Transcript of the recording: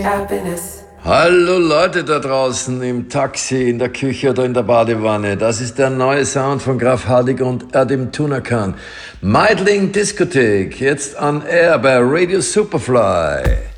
happiness. Hallo Leute da draußen im Taxi, in der Küche oder in der Badewanne. Das ist der neue Sound von Graf Hardig und Erdim Tunakan. Meidling Diskothek, jetzt on air bei Radio Superfly.